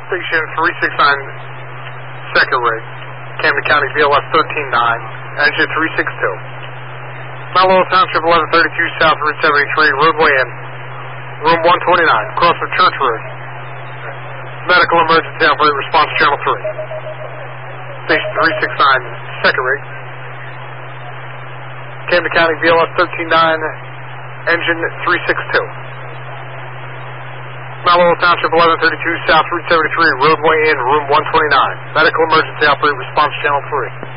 Station 369, second rig. Camden County BLS 139, engine 362. Mount Laurel Township 1132 South Route 73, roadway in, room 129, across the Church Road. Medical emergency operator response channel 3. Station 369, second rig. Camden County BLS 139, engine 362. Mount Laurel Township 1132 South Route 73, roadway in, room 129. Medical emergency operator response channel 3.